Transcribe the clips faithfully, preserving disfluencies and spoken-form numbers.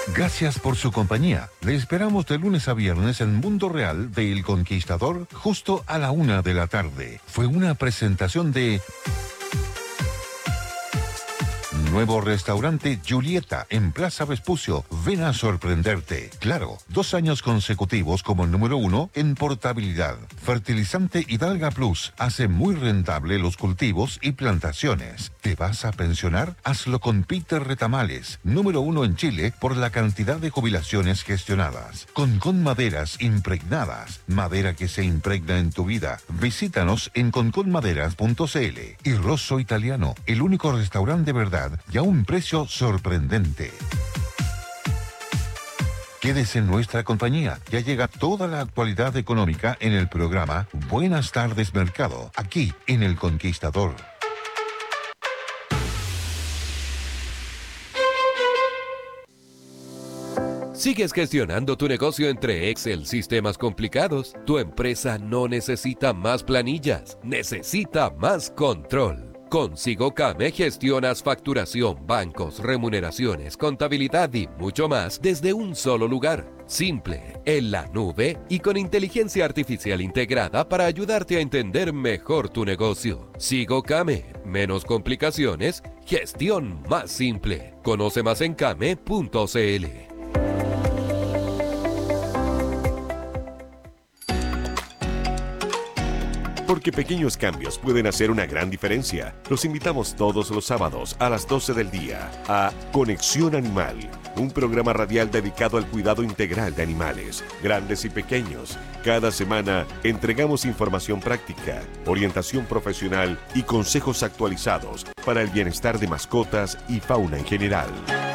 Gracias por su compañía. Le esperamos de lunes a viernes en Mundo Real de El Conquistador, justo a la una de la tarde. Fue una presentación de... Nuevo restaurante Julieta en Plaza Vespucio. Ven a sorprenderte. Claro, dos años consecutivos como el número uno en portabilidad. Fertilizante Hidalga Plus hace muy rentable los cultivos y plantaciones. ¿Te vas a pensionar? Hazlo con Peter Retamales, número uno en Chile por la cantidad de jubilaciones gestionadas. Concón Maderas impregnadas. Madera que se impregna en tu vida. Visítanos en concon maderas punto c l. Y Rosso Italiano, el único restaurante de verdad y a un precio sorprendente. Quédese en nuestra compañía. Ya llega toda la actualidad económica en el programa Buenas tardes Mercado, aquí en El Conquistador. ¿Sigues gestionando tu negocio entre Excel, sistemas complicados? Tu empresa no necesita más planillas, necesita más control. Con SigoCame gestionas facturación, bancos, remuneraciones, contabilidad y mucho más desde un solo lugar. Simple, en la nube y con inteligencia artificial integrada para ayudarte a entender mejor tu negocio. SigoCame, menos complicaciones, gestión más simple. Conoce más en came punto c l. Porque pequeños cambios pueden hacer una gran diferencia. Los invitamos todos los sábados a las doce del día a Conexión Animal, un programa radial dedicado al cuidado integral de animales, grandes y pequeños. Cada semana entregamos información práctica, orientación profesional y consejos actualizados para el bienestar de mascotas y fauna en general.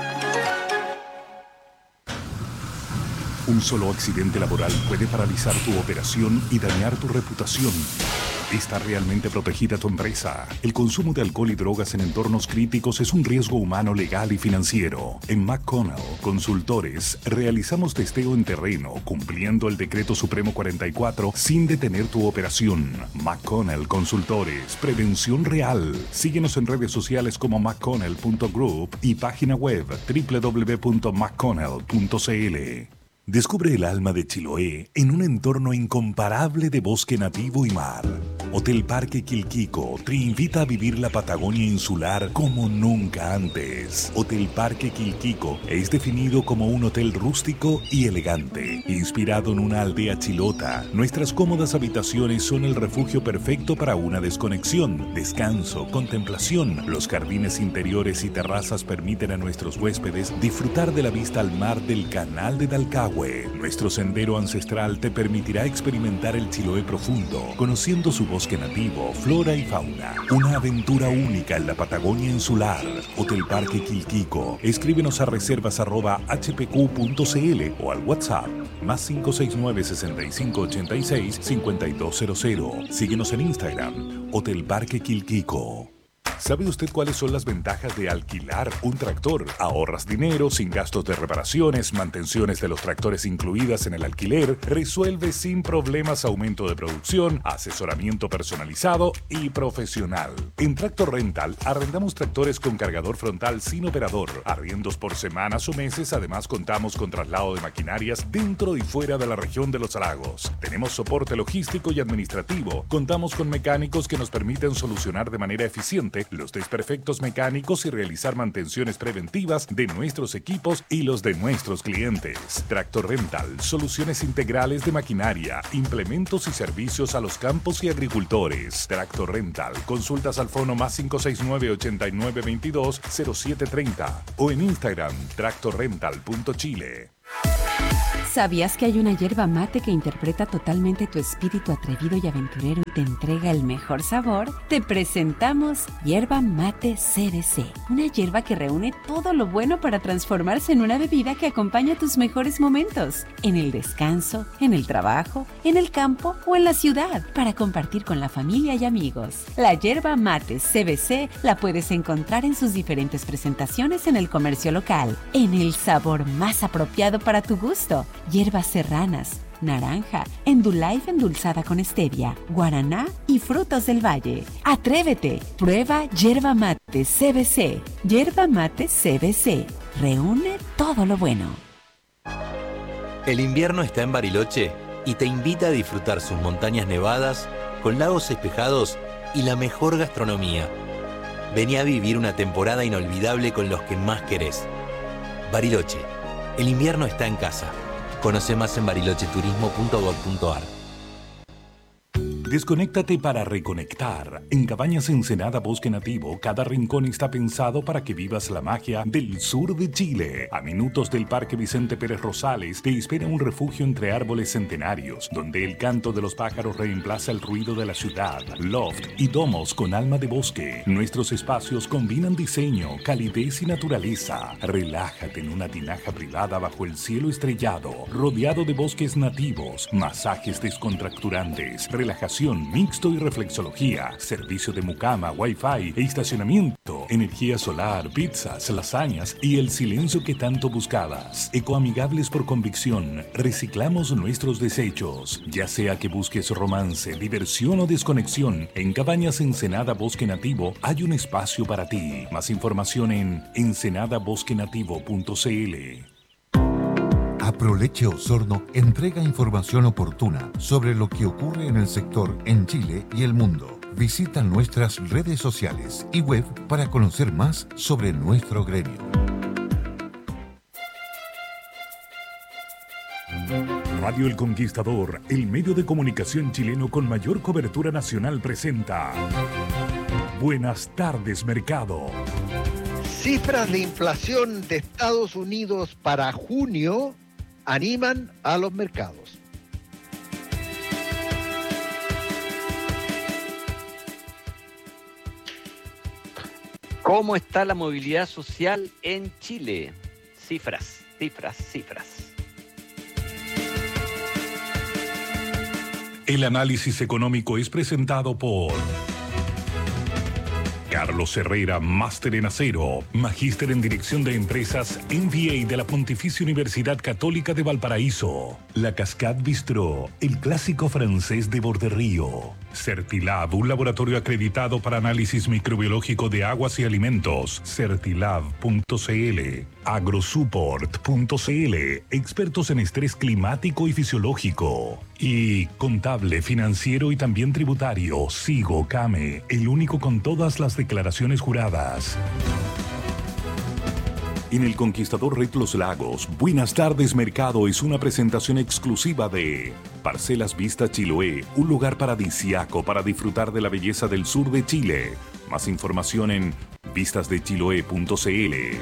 Un solo accidente laboral puede paralizar tu operación y dañar tu reputación. ¿Está realmente protegida tu empresa? El consumo de alcohol y drogas en entornos críticos es un riesgo humano, legal y financiero. En McConnell Consultores realizamos testeo en terreno cumpliendo el Decreto Supremo cuarenta y cuatro sin detener tu operación. McConnell Consultores, prevención real. Síguenos en redes sociales como mcconnell punto group y página web doble u doble u doble u punto mcconnell punto c l. Descubre el alma de Chiloé en un entorno incomparable de bosque nativo y mar. Hotel Parque Quilquico te invita a vivir la Patagonia insular como nunca antes. Hotel Parque Quilquico es definido como un hotel rústico y elegante, inspirado en una aldea chilota. Nuestras cómodas habitaciones son el refugio perfecto para una desconexión, descanso, contemplación. Los jardines interiores y terrazas permiten a nuestros huéspedes disfrutar de la vista al mar del Canal de Dalcahue. Nuestro sendero ancestral te permitirá experimentar el Chiloé profundo, conociendo su bosque nativo, flora y fauna. Una aventura única en la Patagonia insular. Hotel Parque Quilquico. Escríbenos a reservas arroba h p q punto c l o al WhatsApp más cinco seis nueve, sesenta y cinco ochenta y seis, cincuenta y dos cero cero. Síguenos en Instagram, Hotel Parque Quilquico. ¿Sabe usted cuáles son las ventajas de alquilar un tractor? Ahorras dinero sin gastos de reparaciones, mantenciones de los tractores incluidas en el alquiler, resuelve sin problemas aumento de producción, asesoramiento personalizado y profesional. En Tractor Rental arrendamos tractores con cargador frontal sin operador, arriendos por semanas o meses, además contamos con traslado de maquinarias dentro y fuera de la región de los lagos. Tenemos soporte logístico y administrativo, contamos con mecánicos que nos permiten solucionar de manera eficiente los desperfectos mecánicos y realizar mantenciones preventivas de nuestros equipos y los de nuestros clientes. Tractor Rental, soluciones integrales de maquinaria, implementos y servicios a los campos y agricultores. Tractor Rental, consultas al fono más cinco seis nueve, ochenta y nueve veintidós, cero siete treinta o en Instagram tractor rental punto chile. ¿Sabías que hay una yerba mate que interpreta totalmente tu espíritu atrevido y aventurero y te entrega el mejor sabor? Te presentamos Yerba Mate C B C, una yerba que reúne todo lo bueno para transformarse en una bebida que acompaña tus mejores momentos, en el descanso, en el trabajo, en el campo o en la ciudad, para compartir con la familia y amigos. La Yerba Mate C B C la puedes encontrar en sus diferentes presentaciones en el comercio local, en el sabor más apropiado para tu gusto. Hierbas serranas, naranja, Endullife endulzada con stevia, guaraná y frutos del valle. ¡Atrévete! Prueba Yerba Mate C B C. Yerba Mate C B C. Reúne todo lo bueno. El invierno está en Bariloche y te invita a disfrutar sus montañas nevadas con lagos espejados y la mejor gastronomía. Vení a vivir una temporada inolvidable con los que más querés. Bariloche, el invierno está en casa. Conoce más en bariloche turismo punto gob punto ar. Desconéctate para reconectar. En Cabañas Ensenada Bosque Nativo, cada rincón está pensado para que vivas la magia del sur de Chile. A minutos del Parque Vicente Pérez Rosales te espera un refugio entre árboles centenarios, donde el canto de los pájaros reemplaza el ruido de la ciudad. Loft y domos con alma de bosque. Nuestros espacios combinan diseño, calidez y naturaleza. Relájate en una tinaja privada bajo el cielo estrellado, rodeado de bosques nativos, masajes descontracturantes, relajación mixto y reflexología, servicio de mucama, wifi e estacionamiento, energía solar, pizzas, lasañas y el silencio que tanto buscabas. Ecoamigables por convicción, reciclamos nuestros desechos. Ya sea que busques romance, diversión o desconexión, en Cabañas Ensenada Bosque Nativo hay un espacio para ti. Más información en ensenada bosque nativo punto c l. Aproleche Osorno entrega información oportuna sobre lo que ocurre en el sector en Chile y el mundo. Visita nuestras redes sociales y web para conocer más sobre nuestro gremio. Radio El Conquistador, el medio de comunicación chileno con mayor cobertura nacional, presenta Buenas tardes, Mercado. Cifras de inflación de Estados Unidos para junio animan a los mercados. ¿Cómo está la movilidad social en Chile? Cifras, cifras, cifras. El análisis económico es presentado por Carlos Herrera, máster en acero, magíster en dirección de empresas, M B A de la Pontificia Universidad Católica de Valparaíso. La Cascade Bistró, el clásico francés de Borderío. Certilab, un laboratorio acreditado para análisis microbiológico de aguas y alimentos. certilab punto c l. Agrosupport punto c l, expertos en estrés climático y fisiológico. Y contable, financiero y también tributario, Sigo Came, el único con todas las declaraciones juradas. En El Conquistador Red Los Lagos, Buenas tardes Mercado es una presentación exclusiva de Parcelas Vista Chiloé, un lugar paradisiaco para disfrutar de la belleza del sur de Chile. Más información en vistas de chiloé punto c l.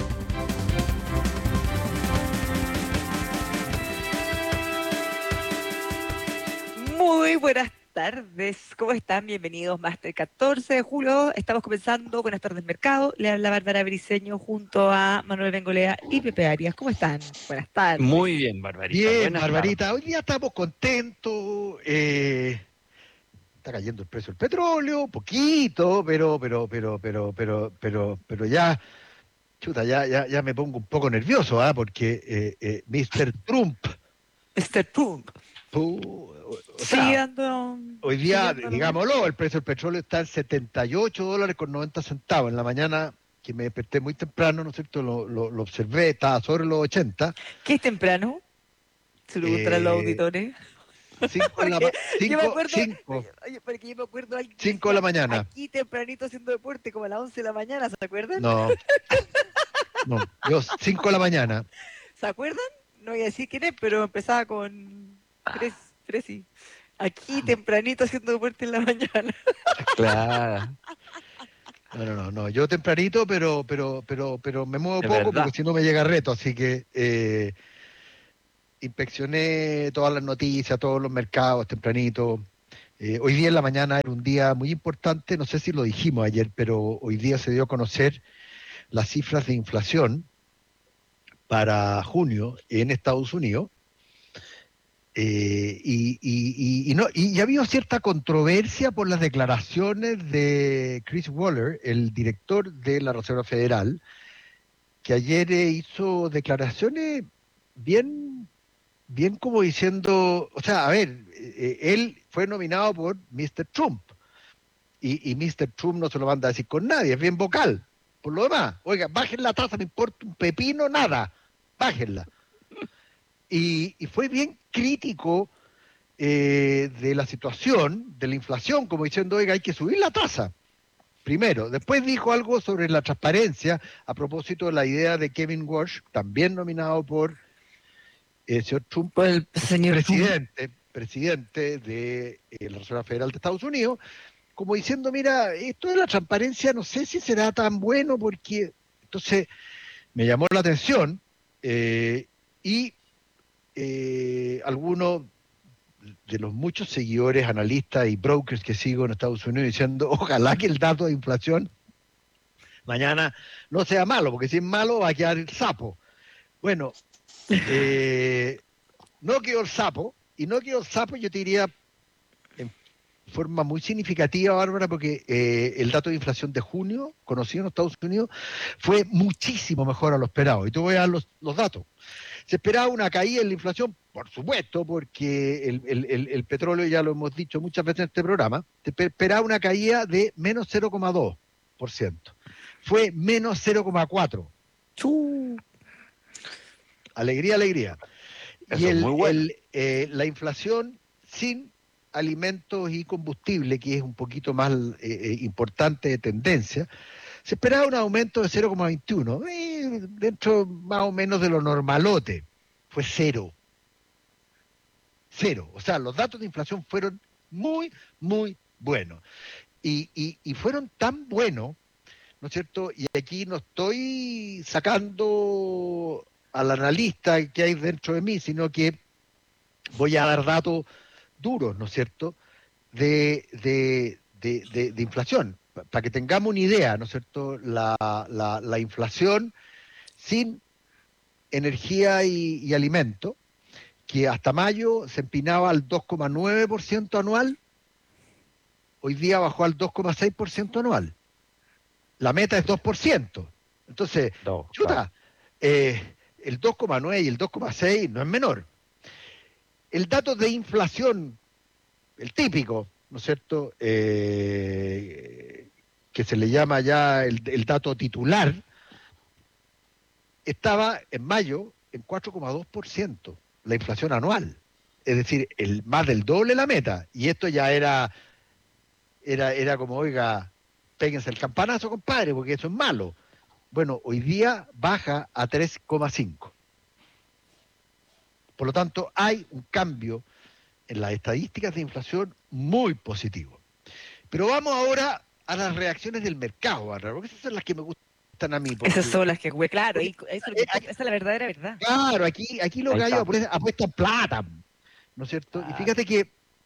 Muy buenas tardes, ¿cómo están? Bienvenidos, Máster catorce de julio, estamos comenzando Buenas tardes Mercado, le habla Bárbara Briceño junto a Manuel Bengolea y Pepe Arias. ¿Cómo están? Buenas tardes. Muy bien, Barbarita. Bien, Buenas Barbarita, tardes. hoy día estamos contentos, eh, está cayendo el precio del petróleo, poquito, pero, pero, pero, pero, pero, pero, pero ya, chuta, ya, ya, ya me pongo un poco nervioso, ¿ah? Porque eh, eh, mister Trump, mister Trump, pu- o sigue sea, dando... hoy día, sigue dando- digámoslo, el precio del petróleo está en setenta y ocho dólares con noventa centavos. En la mañana, que me desperté muy temprano, ¿no es cierto? Lo, lo, lo observé, estaba sobre los ochenta. ¿Qué es temprano? Se lo preguntarán Eh, los auditores. cinco de la, ma- Porque yo me cinco, acuerdo, cinco, oye, porque yo me acuerdo alguien que cinco de la decía, mañana. aquí tempranito haciendo deporte como a las once de la mañana, ¿se acuerdan? No, no, yo cinco de la mañana. ¿Se acuerdan? No voy a decir quién es, pero empezaba con Fres, Fresi. Aquí tempranito haciendo deporte en la mañana. Claro. No, no, no, no, yo tempranito, pero, pero, pero, pero me muevo De poco verdad. porque si no me llega reto, así que eh, inspeccioné todas las noticias, todos los mercados tempranito. Eh, hoy día en la mañana era un día muy importante, no sé si lo dijimos ayer, pero hoy día se dio a conocer las cifras de inflación para junio en Estados Unidos. Eh, y, y, y, y no, y ha habido cierta controversia por las declaraciones de Chris Waller, el director de la Reserva Federal, que ayer eh, hizo declaraciones bien, bien como diciendo, o sea, a ver, eh, él fue nominado por mister Trump, y, y mister Trump no se lo manda a decir con nadie, es bien vocal. Por lo demás, oiga, bajen la tasa, no importa un pepino, nada. bájenla. Y, y fue bien crítico eh, de la situación, de la inflación, como diciendo, oiga, hay que subir la tasa. Primero, después dijo algo sobre la transparencia a propósito de la idea de Kevin Walsh, también nominado por el señor Trump, Por el señor presidente, presidente de eh, la Reserva Federal de Estados Unidos, como diciendo, mira, esto de la transparencia no sé si será tan bueno porque... Entonces, me llamó la atención eh, y eh, algunos de los muchos seguidores, analistas y brokers que sigo en Estados Unidos diciendo, ojalá que el dato de inflación mañana no sea malo, porque si es malo va a quedar el sapo. Bueno, eh, no quedó el sapo, y no quedó el sapo, yo te diría en forma muy significativa, Bárbara, porque eh, el dato de inflación de junio, conocido en Estados Unidos, fue muchísimo mejor a lo esperado. Y te voy a dar los, los datos. Se esperaba una caída en la inflación, por supuesto, porque el, el, el, el petróleo, ya lo hemos dicho muchas veces en este programa, se esperaba una caída de menos cero coma dos por ciento. Fue menos cero coma cuatro por ciento. Alegría, alegría. Eso y el, es muy bueno. el, eh, la inflación sin alimentos y combustible, que es un poquito más eh, importante de tendencia, se esperaba un aumento de cero coma veintiuno, eh, dentro más o menos de lo normalote. Fue cero. Cero. O sea, los datos de inflación fueron muy, muy buenos. Y, y, y fueron tan buenos, ¿no es cierto? Y aquí no estoy sacando al analista que hay dentro de mí, sino que voy a dar datos duros, ¿no es cierto?, de, de, de, de, de inflación. Para que tengamos una idea, ¿no es cierto?, la, la, la inflación sin energía y, y alimento, que hasta mayo se empinaba al dos coma nueve por ciento anual, hoy día bajó al dos coma seis por ciento anual. La meta es dos por ciento. Entonces, No, chuta, claro. eh, el dos coma nueve y el dos coma seis no es menor. El dato de inflación, el típico, ¿no es cierto?, eh, que se le llama ya el, el dato titular, estaba en mayo en cuatro coma dos por ciento, la inflación anual. Es decir, el más del doble la meta. Y esto ya era, era, era como, oiga, péguense el campanazo, compadre, porque eso es malo. Bueno, hoy día baja a tres coma cinco. Por lo tanto, hay un cambio en las estadísticas de inflación muy positivo. Pero vamos ahora a las reacciones del mercado, Bárbara, porque esas son las que me gustan a mí. Porque, Esas son las que, güey, claro, ahí- eso, Eh, esa es la verdadera verdad. claro, aquí, aquí los Ahí gallos está. apuestan, apuestan plata, ¿no es cierto? Y Claro. fíjate que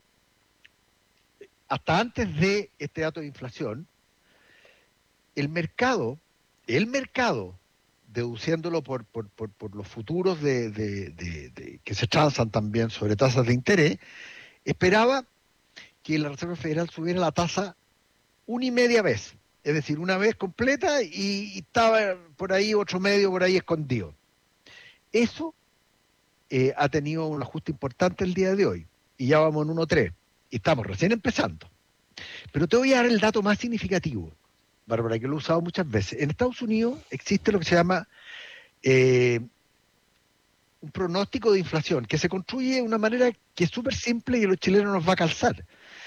hasta antes de este dato de inflación, el mercado, el mercado, deduciéndolo por, por, por, por los futuros de, de, de, de, que se transan también sobre tasas de interés, esperaba que la Reserva Federal subiera la tasa una y media vez, es decir, una vez completa y, y estaba por ahí otro medio por ahí escondido. Eso eh, ha tenido un ajuste importante el día de hoy y ya vamos en uno coma tres y estamos recién empezando. Pero te voy a dar el dato más significativo, Bárbara, que lo he usado muchas veces. En Estados Unidos existe lo que se llama eh, un pronóstico de inflación, que se construye de una manera que es súper simple y a los chilenos nos va a calzar.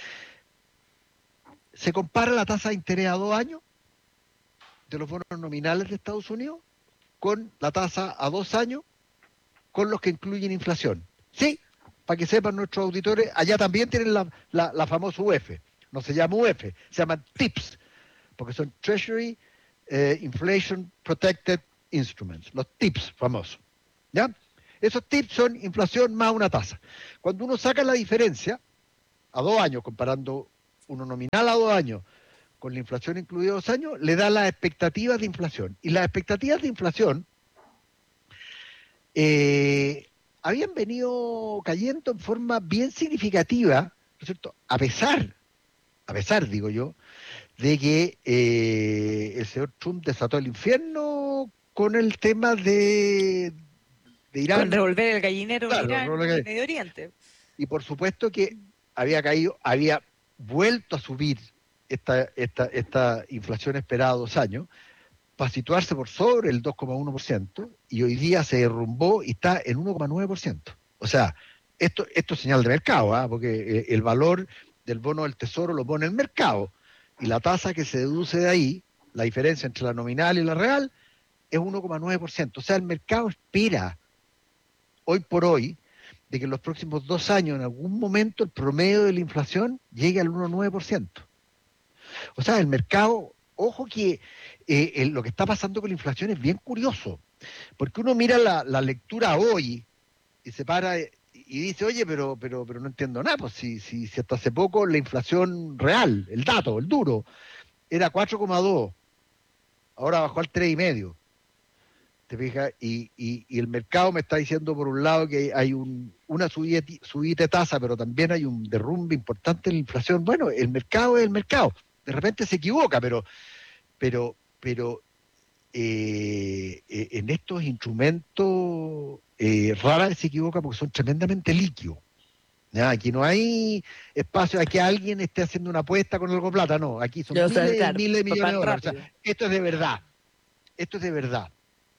Se compara la tasa de interés a dos años de los bonos nominales de Estados Unidos con la tasa a dos años con los que incluyen inflación. Sí, para que sepan nuestros auditores, allá también tienen la, la, la famosa U F. No se llama U F, se llaman T I P S, porque son Treasury eh, Inflation Protected Instruments, los T I P S famosos. ¿Ya? Esos T I P S son inflación más una tasa. Cuando uno saca la diferencia a dos años, comparando uno nominal a dos años con la inflación incluida a dos años, le da las expectativas de inflación. Y las expectativas de inflación eh, habían venido cayendo en forma bien significativa, ¿no es cierto? A pesar, a pesar, digo yo, de que eh, el señor Trump desató el infierno con el tema de, de Irán. Con revolver el gallinero Claro, en Irán, revolver en el- el Medio Oriente. Y por supuesto que había caído, había vuelto a subir esta, esta, esta inflación esperada a dos años, para situarse por sobre el dos coma uno por ciento y hoy día se derrumbó y está en uno coma nueve por ciento. O sea, esto, esto es señal de mercado, ¿eh? Porque el valor del bono del tesoro lo pone el mercado y la tasa que se deduce de ahí, la diferencia entre la nominal y la real, es uno coma nueve por ciento. O sea, el mercado espera hoy por hoy de que en los próximos dos años, en algún momento, el promedio de la inflación llegue al uno coma nueve por ciento. O sea, el mercado, ojo que eh, el, lo que está pasando con la inflación es bien curioso, porque uno mira la, la lectura hoy y se para y dice, oye, pero pero pero no entiendo nada, pues si, si, si hasta hace poco la inflación real, el dato, el duro, era cuatro coma dos, ahora bajó al tres coma cinco. ¿Te fijas? Y, y, y el mercado me está diciendo por un lado que hay un, una subida, subida de tasa, pero también hay un derrumbe importante en la inflación. Bueno, el mercado es el mercado. De repente se equivoca, pero pero pero eh, eh, en estos instrumentos eh, rara vez se equivoca porque son tremendamente líquidos. ¿Ya? Aquí no hay espacio a que alguien esté haciendo una apuesta con algo plata, no. Aquí son Yo miles, sé, claro, miles de millones de dólares. O rápido. sea, esto es de verdad. Esto es de verdad.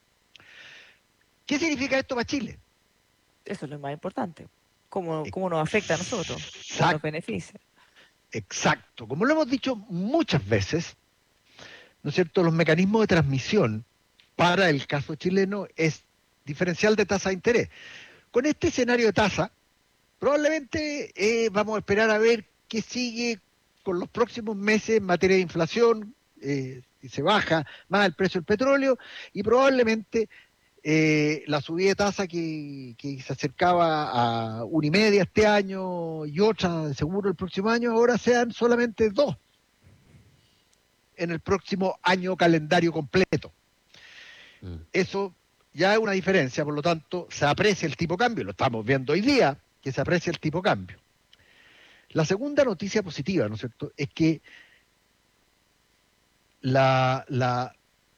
¿Qué significa esto para Chile? Eso es lo más importante. ¿Cómo, Eh, cómo nos afecta a nosotros? ¿Cómo nos Exacto. beneficia? Exacto. Como lo hemos dicho muchas veces, ¿no es cierto? Los mecanismos de transmisión para el caso chileno es diferencial de tasa de interés. Con este escenario de tasa, probablemente eh, vamos a esperar a ver qué sigue con los próximos meses en materia de inflación, eh, si se baja más el precio del petróleo, y probablemente eh, la subida de tasa que, que se acercaba a una y media este año y otra de seguro el próximo año, ahora sean solamente dos en el próximo año calendario completo. Mm. Eso ya es una diferencia, por lo tanto, se aprecia el tipo de cambio, lo estamos viendo hoy día, que se aprecia el tipo de cambio. La segunda noticia positiva, ¿no es cierto?, es que la, la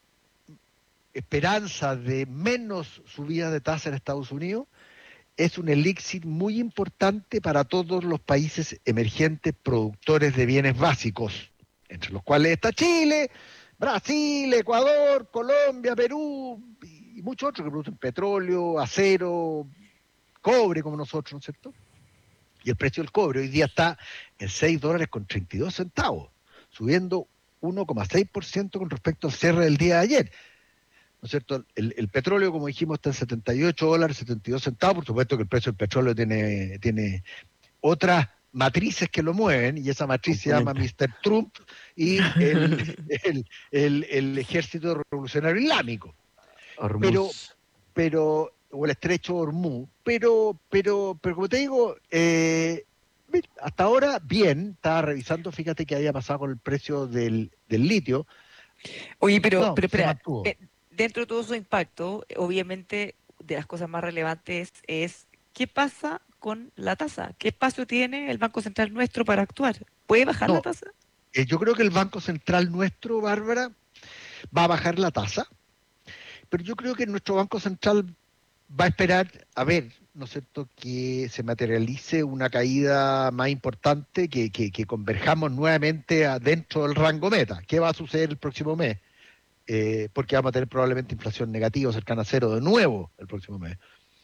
esperanza de menos subida de tasa en Estados Unidos es un elixir muy importante para todos los países emergentes productores de bienes básicos, entre los cuales está Chile, Brasil, Ecuador, Colombia, Perú y muchos otros que producen petróleo, acero, cobre como nosotros, ¿no es cierto? Y el precio del cobre hoy día está en seis dólares con treinta y dos centavos, subiendo uno coma seis por ciento con respecto al cierre del día de ayer. ¿No es cierto? El, el petróleo, como dijimos, está en setenta y ocho dólares, setenta y dos centavos. Por supuesto que el precio del petróleo tiene, tiene otras matrices que lo mueven, y esa matriz se llama mister Trump y el, el, el, el Ejército Revolucionario Islámico. Hormuz. Pero, pero, o el estrecho Hormuz. Pero, pero, pero como te digo, eh, hasta ahora bien, estaba revisando, fíjate que había pasado con el precio del, del litio. Oye, pero, No, pero se espera, mantuvo. eh, dentro de todo su impacto, obviamente, de las cosas más relevantes es ¿qué pasa con la tasa? ¿Qué espacio tiene el Banco Central nuestro para actuar? ¿Puede bajar No, la tasa? Eh, yo creo que el Banco Central nuestro, Bárbara, va a bajar la tasa, pero yo creo que nuestro Banco Central va a esperar a ver, ¿no es cierto?, que se materialice una caída más importante, que, que, que converjamos nuevamente a- dentro del rango meta. ¿Qué va a suceder el próximo mes? Eh, porque vamos a tener probablemente inflación negativa cercana a cero de nuevo el próximo mes.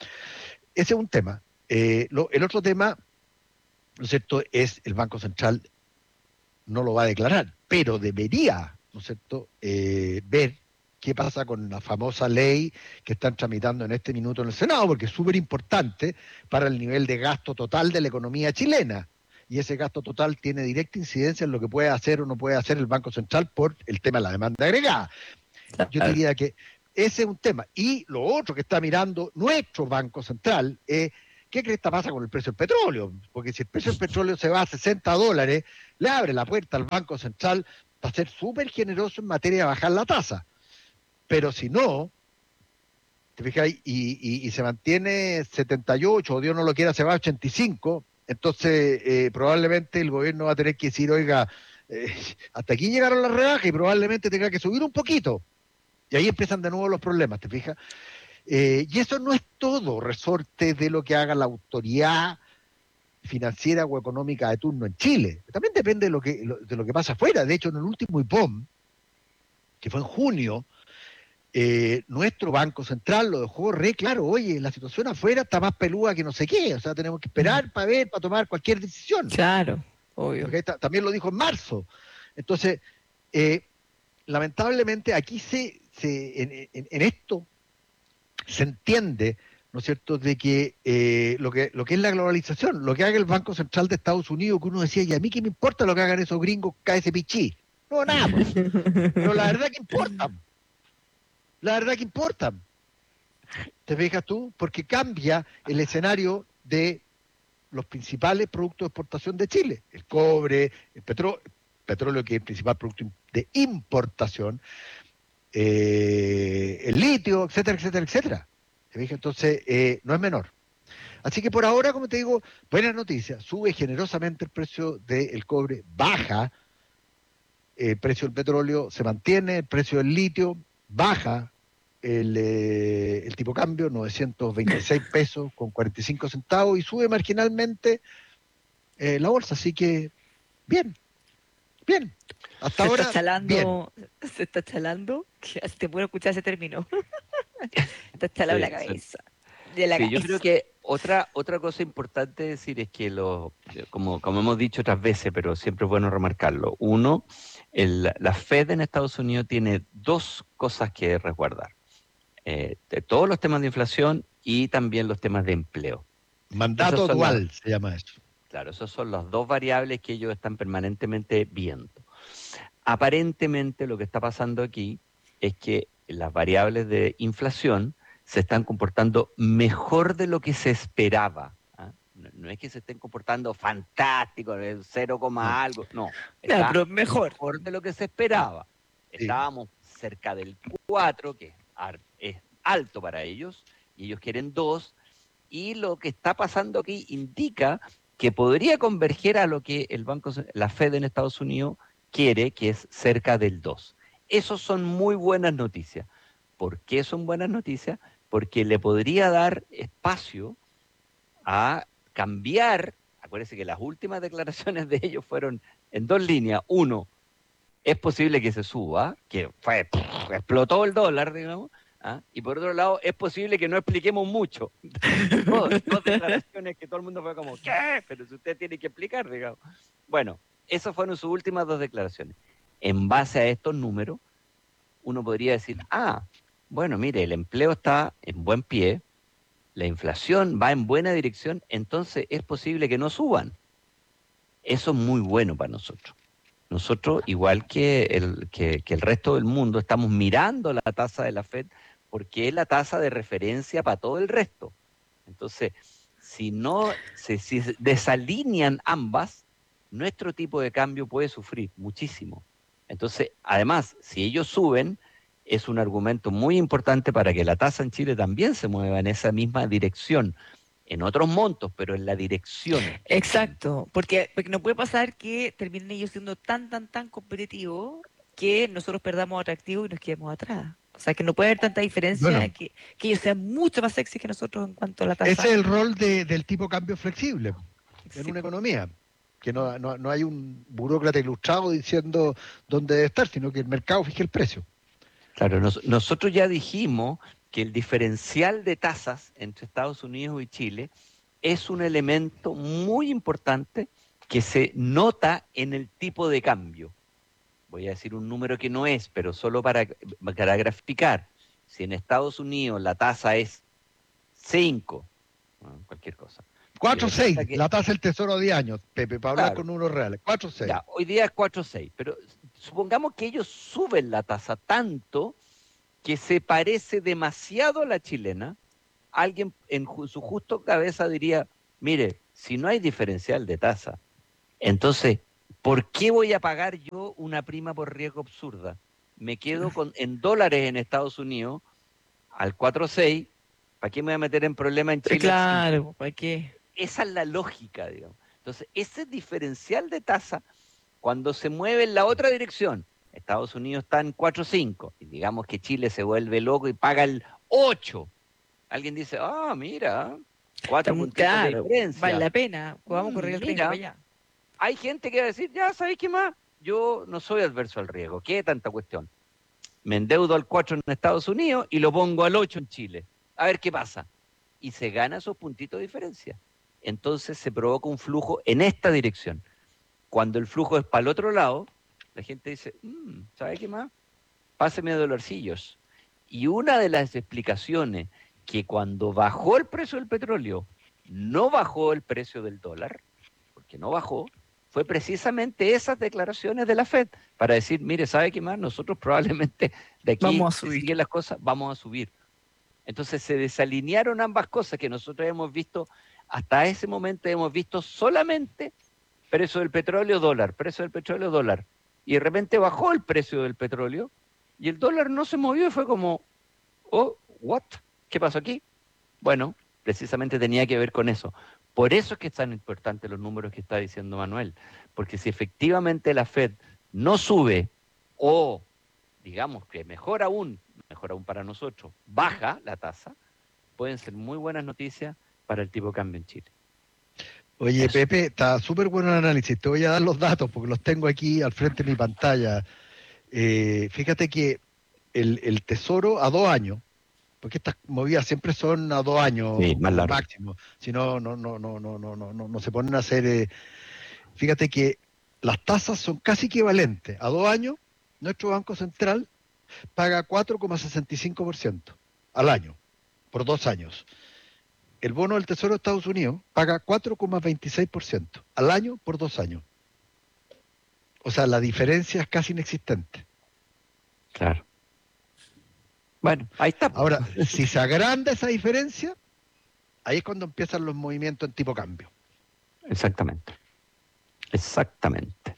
Ese es un tema. Eh, lo- el otro tema, ¿no es cierto?, es el Banco Central no lo va a declarar, pero debería, ¿no es cierto?, eh, ver qué pasa con la famosa ley que están tramitando en este minuto en el Senado, porque es súper importante para el nivel de gasto total de la economía chilena. Y ese gasto total tiene directa incidencia en lo que puede hacer o no puede hacer el Banco Central por el tema de la demanda agregada. Yo diría que ese es un tema. Y lo otro que está mirando nuestro Banco Central es qué cresta pasa con el precio del petróleo. Porque si el precio del petróleo se va a sesenta dólares, le abre la puerta al Banco Central para ser súper generoso en materia de bajar la tasa. Pero si no, te fijas, y, y, y se mantiene setenta y ocho, o Dios no lo quiera, se va a ochenta y cinco, entonces eh, probablemente el gobierno va a tener que decir, oiga, eh, hasta aquí llegaron las rebajas y probablemente tenga que subir un poquito. Y ahí empiezan de nuevo los problemas, ¿te fijas? Eh, y eso no es todo resorte de lo que haga la autoridad financiera o económica de turno en Chile. También depende de lo que, de lo que pasa afuera. De hecho, en el último I P O M, que fue en junio, eh, nuestro Banco Central lo dejó re claro, oye, la situación afuera está más peluda que no sé qué, o sea, tenemos que esperar para ver, para tomar cualquier decisión. Claro, obvio. ¿Okay? También lo dijo en marzo. Entonces, eh, lamentablemente aquí se, se en, en, en esto se entiende, ¿no es cierto?, de que, eh, lo que lo que es la globalización, lo que haga el Banco Central de Estados Unidos, que uno decía, y a mí qué me importa lo que hagan esos gringos K S Pichí. No, nada, pues. Pero la verdad que importa. La verdad que importa. ¿Te fijas tú? Porque cambia el escenario de los principales productos de exportación de Chile. El cobre, el petróleo, petróleo que es el principal producto de importación, eh, el litio, etcétera, etcétera, etcétera. ¿Te fijas? Entonces, eh, no es menor. Así que por ahora, como te digo, buenas noticias. Sube generosamente el precio del cobre, baja el precio del petróleo, se mantiene el precio del litio, baja el, eh, el tipo de cambio, novecientos veintiséis pesos con cuarenta y cinco centavos, y sube marginalmente eh, la bolsa. Así que, bien, bien. Hasta se ahora, está chalando, bien. Se está chalando, que te puedo escuchar ese término. Está chalado Sí, la cabeza. De la Sí, cabeza. yo creo que otra otra cosa importante decir es que, lo, como, como hemos dicho otras veces, pero siempre es bueno remarcarlo, uno, el, la Fed en Estados Unidos tiene dos cosas que resguardar. Eh, de todos los temas de inflación y también los temas de empleo. Mandato dual las, se llama eso. Claro, esas son las dos variables que ellos están permanentemente viendo. Aparentemente lo que está pasando aquí es que las variables de inflación se están comportando mejor de lo que se esperaba. ¿Ah? No, no es que se estén comportando fantástico, cero, no. algo, no. Está no, pero mejor. mejor de lo que se esperaba. Sí. Estábamos cerca del cuatro, que es alto para ellos, y ellos quieren dos, y lo que está pasando aquí indica que podría converger a lo que el banco, la Fed en Estados Unidos quiere, que es cerca del dos. Esas son muy buenas noticias. ¿Por qué son buenas noticias? Porque le podría dar espacio a cambiar. Acuérdense que las últimas declaraciones de ellos fueron en dos líneas. Uno, es posible que se suba, que fue, pff, explotó el dólar, digamos, ¿ah? Y por otro lado, es posible que no expliquemos mucho. dos, dos declaraciones que todo el mundo fue como, ¿qué? Pero si usted tiene que explicar, digamos. Bueno, esas fueron sus últimas dos declaraciones. En base a estos números, uno podría decir, ah, bueno, mire, el empleo está en buen pie, la inflación va en buena dirección, entonces es posible que no suban. Eso es muy bueno para nosotros. Nosotros, igual que el, que, que el resto del mundo, estamos mirando la tasa de la Fed porque es la tasa de referencia para todo el resto. Entonces, si no se si desalinean ambas, nuestro tipo de cambio puede sufrir muchísimo. Entonces, además, si ellos suben, es un argumento muy importante para que la tasa en Chile también se mueva en esa misma dirección, en otros montos, pero en la dirección. Exacto, porque, porque no puede pasar que terminen ellos siendo tan, tan, tan competitivos que nosotros perdamos atractivo y nos quedemos atrás. O sea, que no puede haber tanta diferencia, bueno, que, que ellos sean mucho más sexy que nosotros en cuanto a la tasa. Ese es el rol de, del tipo cambio flexible en Sí. una economía. Que no, no, no hay un burócrata ilustrado diciendo dónde debe estar, sino que el mercado fije el precio. Claro, nos, nosotros ya dijimos que el diferencial de tasas entre Estados Unidos y Chile es un elemento muy importante que se nota en el tipo de cambio. Voy a decir un número que no es, pero solo para, para graficar. Si en Estados Unidos la tasa es cinco, bueno, cualquier cosa. cuatro coma seis, que... la tasa del tesoro de diez años, Pepe, para hablar Claro. con números reales. cuatro coma seis. Ya, hoy día es cuatro coma seis, pero supongamos que ellos suben la tasa tanto que se parece demasiado a la chilena. Alguien en ju- su justo cabeza diría, mire, si no hay diferencial de tasa, entonces, ¿por qué voy a pagar yo una prima por riesgo absurda? Me quedo con en dólares en Estados Unidos al cuatro coma seis, ¿para qué me voy a meter en problema en Chile? Claro, ¿para qué? Esa es la lógica, digamos. Entonces, ese diferencial de tasa, cuando se mueve en la otra dirección, Estados Unidos está en cuatro coma cinco, y digamos que Chile se vuelve loco y paga el ocho. Alguien dice, ah, mira, cuatro puntos de Claro, diferencia. vale la pena, vamos a Mm, correr el riesgo mira. para allá. Hay gente que va a decir, ya, ¿sabéis qué más? Yo no soy adverso al riesgo, ¿qué tanta cuestión? me endeudo al cuatro en Estados Unidos y lo pongo al ocho en Chile. A ver qué pasa. Y se gana esos puntitos de diferencia. Entonces se provoca un flujo en esta dirección. Cuando el flujo es para el otro lado, la gente dice, mmm, ¿sabe qué más? Páseme dolorcillos. Y una de las explicaciones que cuando bajó el precio del petróleo, no bajó el precio del dólar, porque no bajó, fue precisamente esas declaraciones de la Fed para decir, mire, ¿sabe qué más? Nosotros probablemente de aquí, Vamos a si subir. siguen las cosas, vamos a subir. Entonces se desalinearon ambas cosas que nosotros hemos visto, hasta ese momento hemos visto solamente precio del petróleo, dólar, precio del petróleo, dólar. Y de repente bajó el precio del petróleo y el dólar no se movió y fue como, oh, what? ¿Qué pasó aquí? Bueno, precisamente tenía que ver con eso. Por eso es que es tan importante los números que está diciendo Manuel, porque si efectivamente la Fed no sube o, digamos que mejor aún, mejor aún para nosotros, baja la tasa, pueden ser muy buenas noticias para el tipo de cambio en Chile. Oye, Eso. Pepe, está súper bueno el análisis. Te voy a dar los datos porque los tengo aquí al frente de mi pantalla. Eh, fíjate que el, el Tesoro a dos años, porque estas movidas siempre son a dos años Sí, más largo. máximo, si no, no, no, no, no, no, no, no, no se ponen a hacer. Eh, fíjate que las tasas son casi equivalentes. A dos años, nuestro Banco Central paga cuatro coma sesenta y cinco por ciento al año, por dos años. El bono del Tesoro de Estados Unidos paga cuatro coma veintiséis por ciento al año por dos años. O sea, la diferencia es casi inexistente. Claro. Bueno, ahí está. Ahora, si se agranda esa diferencia, ahí es cuando empiezan los movimientos en tipo cambio. Exactamente. Exactamente.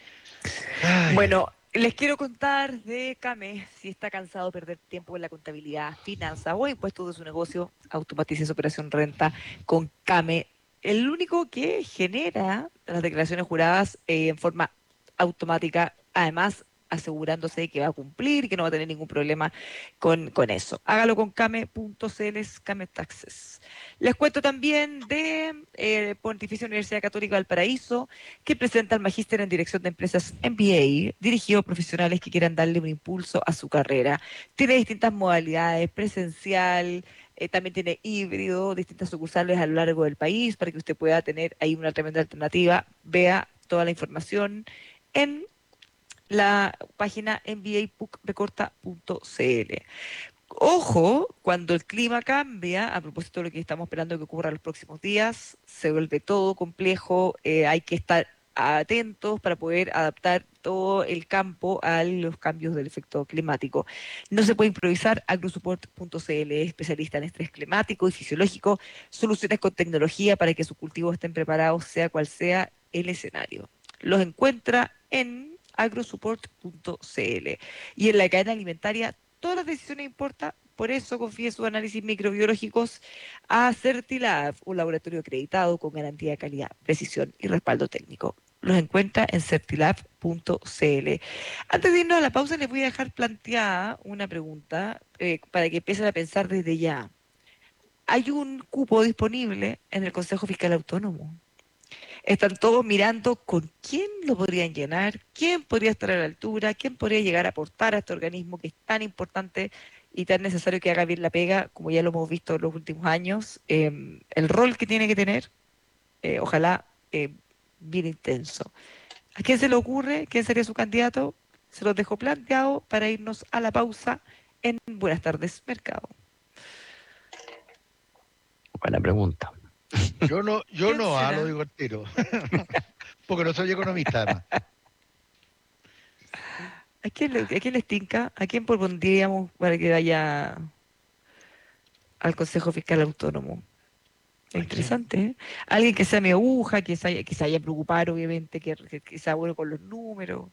Ay, Bueno, les quiero contar de Came, si está cansado de perder tiempo en la contabilidad, finanzas o impuestos de su negocio, automatice su operación renta con Came, el único que genera las declaraciones juradas eh, en forma automática, además asegurándose de que va a cumplir, que no va a tener ningún problema con, con eso. Hágalo con came punto c l, Came Taxes. Les cuento también de eh, Pontificia Universidad Católica del Paraíso, que presenta el Magíster en Dirección de Empresas M B A, dirigido a profesionales que quieran darle un impulso a su carrera. Tiene distintas modalidades, presencial, eh, también tiene híbrido, distintas sucursales a lo largo del país, para que usted pueda tener ahí una tremenda alternativa. Vea toda la información en la página m b a p u c recorta punto c l. Ojo, cuando el clima cambia, a propósito de lo que estamos esperando que ocurra en los próximos días, se vuelve todo complejo, eh, hay que estar atentos para poder adaptar todo el campo a los cambios del efecto climático. No se puede improvisar. agrosupport punto c l, especialista en estrés climático y fisiológico, soluciones con tecnología para que sus cultivos estén preparados, sea cual sea el escenario. Los encuentra en agrosupport punto c l. Y en la cadena alimentaria, todas las decisiones importan, por eso confíe sus análisis microbiológicos a Certilab, un laboratorio acreditado con garantía de calidad, precisión y respaldo técnico. Los encuentra en certilab punto c l. Antes de irnos a la pausa, les voy a dejar planteada una pregunta eh, para que empiecen a pensar desde ya. Hay un cupo disponible en el Consejo Fiscal Autónomo. Están todos mirando con quién lo podrían llenar, quién podría estar a la altura, quién podría llegar a aportar a este organismo que es tan importante y tan necesario que haga bien la pega, como ya lo hemos visto en los últimos años. Eh, el rol que tiene que tener, eh, ojalá eh, bien intenso. ¿A quién se le ocurre? ¿Quién sería su candidato? Se los dejo planteado para irnos a la pausa en Buenas tardes, Mercado. Buena pregunta. yo no, yo ¿Quién no, ah, será? lo digo al tiro. Porque no soy economista, además. ¿A quién, le, ¿A quién les tinca? ¿A quién propondríamos para que vaya al Consejo Fiscal Autónomo? Es interesante, ¿eh? Alguien que sea mi aguja, que se haya, que se haya preocupado, obviamente, que, que, que sea bueno con los números.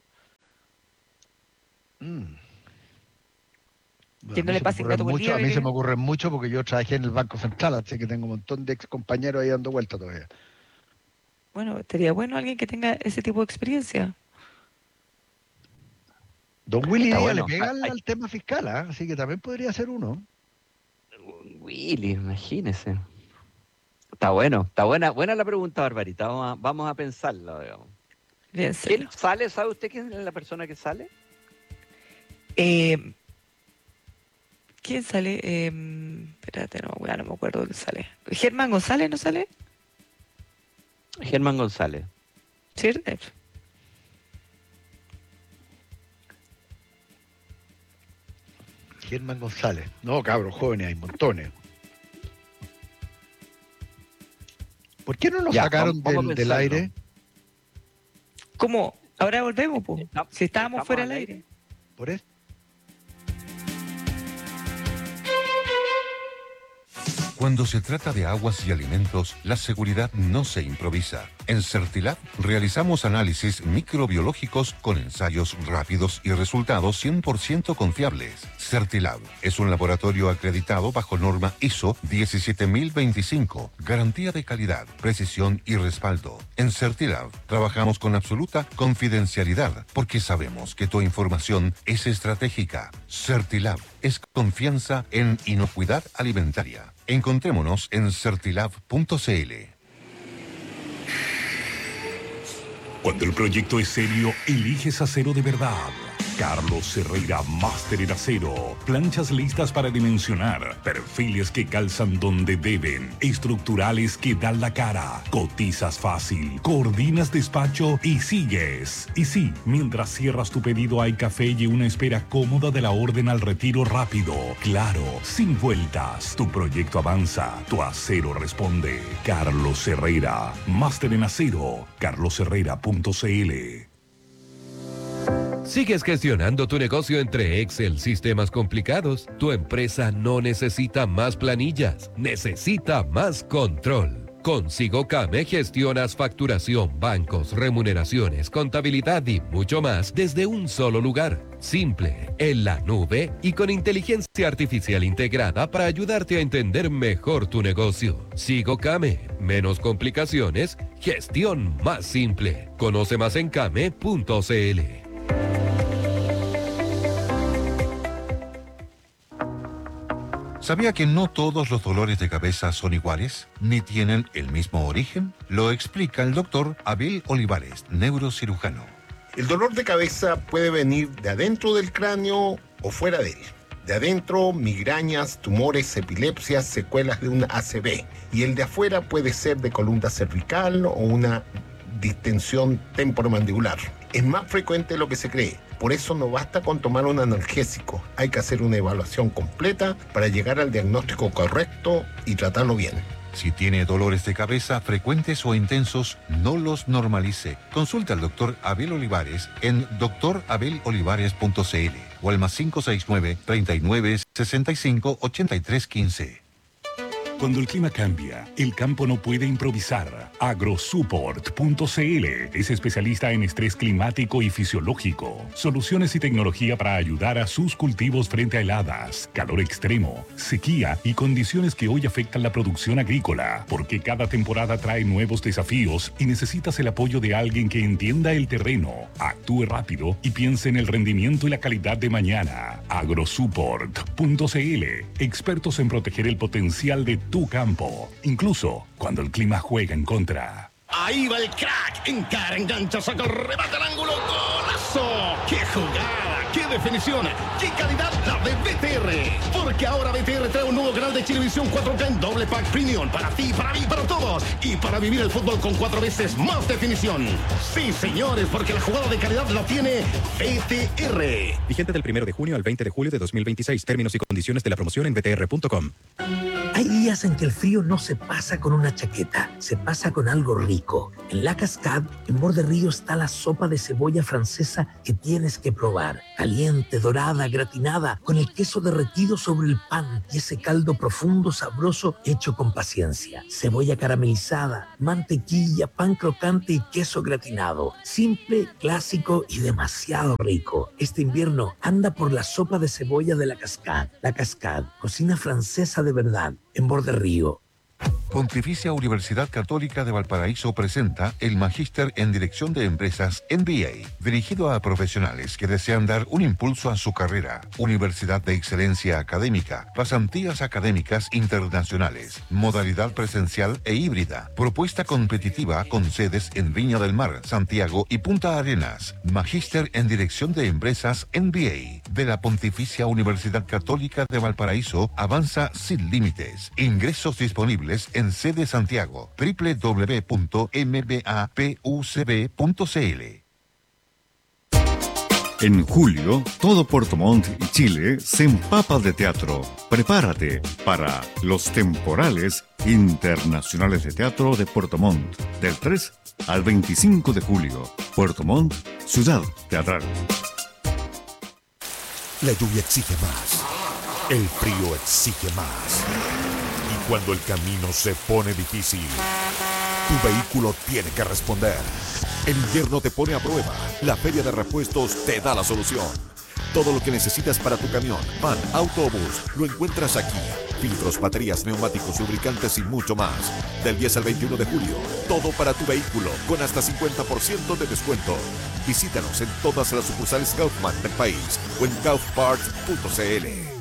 Mm. Que no a mí le se me pasen ocurren gato por mucho, a mí liebre. se me ocurre mucho porque yo trabajé en el Banco Central, así que tengo un montón de ex compañeros ahí dando vueltas todavía. Bueno, estaría bueno alguien que tenga ese tipo de experiencia. Don Willy Está Díaz bueno. le pega al, Ay. al tema fiscal, ¿ah? Así que también podría ser uno. Willy, imagínese. Está bueno, está buena, buena la pregunta, Barbarita. Vamos a, vamos a pensarla, digamos. Bien, ¿Quién sale? ¿Sabe usted quién es la persona que sale? Eh, ¿Quién sale? Eh, espérate, no, no me acuerdo quién sale. ¿Germán González no sale? Germán González. ¿Sí? Germán González. No, cabros jóvenes, hay montones. ¿Por qué no lo Ya, sacaron vamos- vamos del, a del pensarlo. aire? ¿Cómo? Ahora volvemos, pues. Estamos- Si estábamos estamos fuera al del aire. aire. Por eso. Cuando se trata de aguas y alimentos, la seguridad no se improvisa. En Certilab realizamos análisis microbiológicos con ensayos rápidos y resultados cien por ciento confiables. Certilab es un laboratorio acreditado bajo norma I S O diecisiete mil veinticinco, garantía de calidad, precisión y respaldo. En Certilab trabajamos con absoluta confidencialidad porque sabemos que tu información es estratégica. Certilab es confianza en inocuidad alimentaria. Encontrémonos en certilab punto c l. Cuando el proyecto es serio, eliges acero de verdad. Carlos Herrera, máster en acero. Planchas listas para dimensionar. Perfiles que calzan donde deben. Estructurales que dan la cara. Cotizas fácil. Coordinas despacho y sigues. Y sí, mientras cierras tu pedido hay café y una espera cómoda de la orden al retiro rápido. Claro, sin vueltas. Tu proyecto avanza. Tu acero responde. Carlos Herrera, máster en acero. carlos herrera punto c l. ¿Sigues gestionando tu negocio entre Excel, sistemas complicados? Tu empresa no necesita más planillas, necesita más control. Con SigoCame gestionas facturación, bancos, remuneraciones, contabilidad y mucho más desde un solo lugar. Simple, en la nube y con inteligencia artificial integrada para ayudarte a entender mejor tu negocio. SigoCame, menos complicaciones, gestión más simple. Conoce más en came punto c l. ¿Sabía que no todos los dolores de cabeza son iguales, ni tienen el mismo origen? Lo explica el doctor Abel Olivares, neurocirujano. El dolor de cabeza puede venir de adentro del cráneo o fuera de él. De adentro, migrañas, tumores, epilepsias, secuelas de una A C V. Y el de afuera puede ser de columna cervical o una distensión temporomandibular. Es más frecuente de lo que se cree. Por eso no basta con tomar un analgésico. Hay que hacer una evaluación completa para llegar al diagnóstico correcto y tratarlo bien. Si tiene dolores de cabeza frecuentes o intensos, no los normalice. Consulta al doctor Abel Olivares en doctor abel olivares punto c l o al más cinco seis nueve, treinta y nueve, sesenta y cinco, ochenta y tres quince. Cuando el clima cambia, el campo no puede improvisar. agrosupport punto c l es especialista en estrés climático y fisiológico. Soluciones y tecnología para ayudar a sus cultivos frente a heladas, calor extremo, sequía y condiciones que hoy afectan la producción agrícola. Porque cada temporada trae nuevos desafíos y necesitas el apoyo de alguien que entienda el terreno, actúe rápido y piense en el rendimiento y la calidad de mañana. agrosupport punto c l, expertos en proteger el potencial de tu campo, incluso cuando el clima juega en contra. Ahí va el crack, encara, engancha, saca el remate al ángulo, ¡golazo! ¡Qué jugada! ¡Qué definición! ¡Qué calidad la de B T R! Porque ahora B T R trae un nuevo canal de Chilevisión cuatro K en doble pack premium para ti, para mí, para todos y para vivir el fútbol con cuatro veces más definición. Sí, señores, porque la jugada de calidad la tiene B T R. Vigente del primero de junio al veinte de julio de dos mil veintiséis. Términos y condiciones de la promoción en b t r punto com. Hay días en que el frío no se pasa con una chaqueta, se pasa con algo rico. En La Cascade, en Borde Río, está la sopa de cebolla francesa que tienes que probar. Caliente, dorada, gratinada, con el queso derretido sobre el pan y ese caldo profundo, sabroso, hecho con paciencia. Cebolla caramelizada, mantequilla, pan crocante y queso gratinado. Simple, clásico y demasiado rico. Este invierno anda por la sopa de cebolla de La Cascade. La Cascade, cocina francesa de verdad, en Borde Río. Pontificia Universidad Católica de Valparaíso presenta el Magíster en Dirección de Empresas M B A, dirigido a profesionales que desean dar un impulso a su carrera. Universidad de Excelencia Académica, pasantías académicas internacionales, modalidad presencial e híbrida, propuesta competitiva con sedes en Viña del Mar, Santiago y Punta Arenas. Magíster en Dirección de Empresas M B A de la Pontificia Universidad Católica de Valparaíso avanza sin límites. Ingresos disponibles en sede Santiago, doble u doble u doble u punto m b a p u c b punto c l. En julio, todo Puerto Montt y Chile se empapa de teatro. Prepárate para los temporales internacionales de teatro de Puerto Montt, del tres al veinticinco de julio. Puerto Montt, ciudad teatral. La lluvia exige más. El frío exige más. Y cuando el camino se pone difícil, tu vehículo tiene que responder. El invierno te pone a prueba. La Feria de Repuestos te da la solución. Todo lo que necesitas para tu camión, van, auto o bus, lo encuentras aquí. Filtros, baterías, neumáticos, lubricantes y mucho más. Del diez al veintiuno de julio, todo para tu vehículo, con hasta cincuenta por ciento de descuento. Visítanos en todas las sucursales Kaufman del país o en kaufparts punto c l.